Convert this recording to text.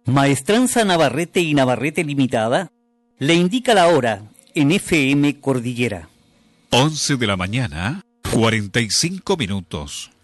Maestranza Navarrete y Navarrete Limitada le indica la hora en FM Cordillera. 11 de la mañana, 45 minutos.